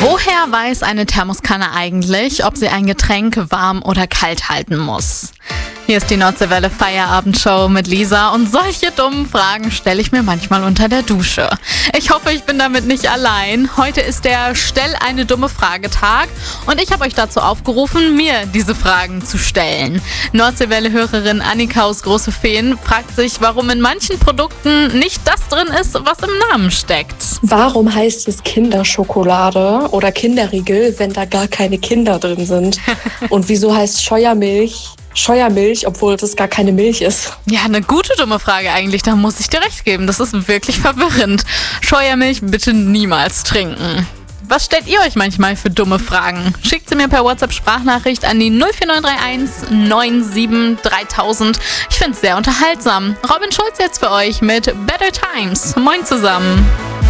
Woher weiß eine Thermoskanne eigentlich, ob sie ein Getränk warm oder kalt halten muss? Hier ist die Nordseewelle Feierabendshow mit Lisa und solche dummen Fragen stelle ich mir manchmal unter der Dusche. Ich hoffe, ich bin damit nicht allein. Heute ist der Stell eine dumme Frage-Tag und ich habe euch dazu aufgerufen, mir diese Fragen zu stellen. Nordseewelle-Hörerin Annika aus Große Feen fragt sich, warum in manchen Produkten nicht das drin ist, was im Namen steckt. Warum heißt es Kinderschokolade oder Kinderriegel, wenn da gar keine Kinder drin sind? Und wieso heißt Scheuermilch, obwohl das gar keine Milch ist? Ja, eine gute dumme Frage eigentlich, da muss ich dir recht geben. Das ist wirklich verwirrend. Scheuermilch bitte niemals trinken. Was stellt ihr euch manchmal für dumme Fragen? Schickt sie mir per WhatsApp-Sprachnachricht an die 04931 97 3000. Ich find's sehr unterhaltsam. Robin Schulz jetzt für euch mit Better Times. Moin zusammen.